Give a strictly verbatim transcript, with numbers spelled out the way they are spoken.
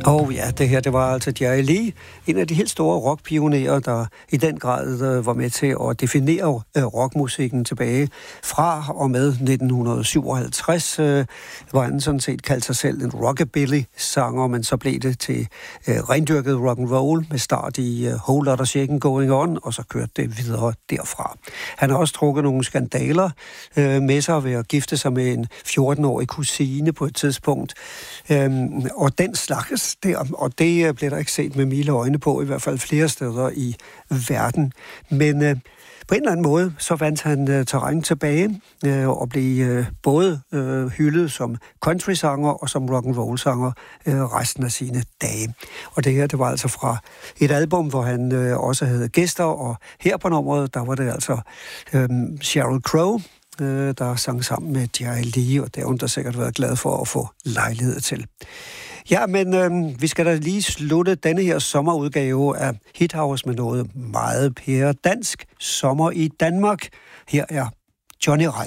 Og ja, det her, det var altså Jerry Lee, en af de helt store rockpionerer, der i den grad øh, var med til at definere øh, rockmusikken tilbage fra og med nitten syvoghalvtreds. Øh, var han sådan set kaldt sig selv en rockabilly-sanger, men så blev det til øh, rendyrket rock and roll med start i øh, Whole Lotta Shakin' Going On, og så kørte det videre derfra. Han har også trukket nogle skandaler øh, med sig ved at gifte sig med en fjorten-årig kusine på et tidspunkt, øh, og den slags der, og det blev der ikke set med milde øjne på, i hvert fald flere steder i verden. Men øh, på en eller anden måde, så vandt han øh, terræn tilbage øh, og blev øh, både øh, hyldet som country-sanger og som rock'n'roll-sanger øh, resten af sine dage. Og det her, det var altså fra et album, hvor han øh, også havde gæster, og her på nummeret, der var det altså øh, Sheryl Crow, øh, der sang sammen med Jerry Lee, og det har hun da sikkert været glad for at få lejlighed til. Ja, men øh, vi skal da lige slutte denne her sommerudgave af Hit House med noget meget pære dansk. Sommer i Danmark. Her er Johnny Reim.